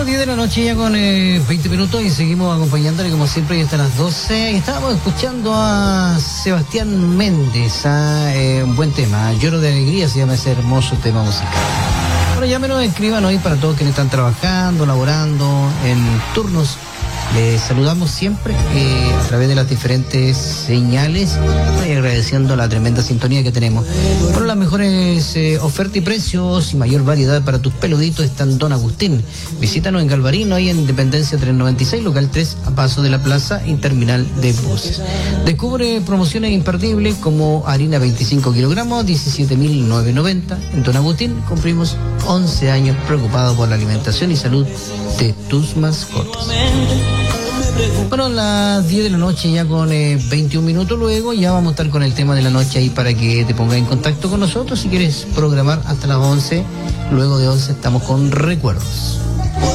Bueno, 10 de la noche ya con 20 minutos y seguimos acompañándole como siempre y hasta las 12. Y estábamos escuchando a Sebastián Méndez, un buen tema, Lloro de Alegría se llama ese hermoso tema musical. Bueno, ya me lo escriban hoy para todos quienes están trabajando, laborando en turnos. Les saludamos siempre a través de las diferentes señales y agradeciendo la tremenda sintonía que tenemos. Por las mejores ofertas y precios y mayor variedad para tus peluditos están Don Agustín. Visítanos en Galvarino, ahí en Independencia 396, local 3, a paso de la plaza y terminal de buses. Descubre promociones imperdibles como harina 25 kilogramos, 17.990. En Don Agustín cumplimos 11 años preocupados por la alimentación y salud de tus mascotas. Bueno, las 10 de la noche ya con 21 minutos luego, ya vamos a estar con el tema de la noche ahí para que te pongas en contacto con nosotros si quieres programar hasta las 11. Luego de 11 estamos con recuerdos.